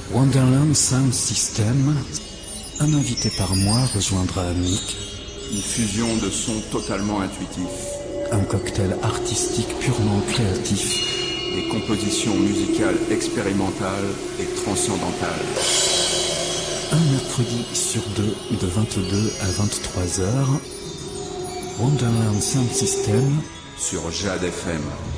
Wonderland Sound System. Un invité par mois rejoindra Mick. Une fusion de sons totalement intuitifs. Un cocktail artistique purement créatif. Des compositions musicales expérimentales et transcendantales. Un mercredi sur deux, de 22 à 23 heures. Wonderland Sound System sur Jade FM.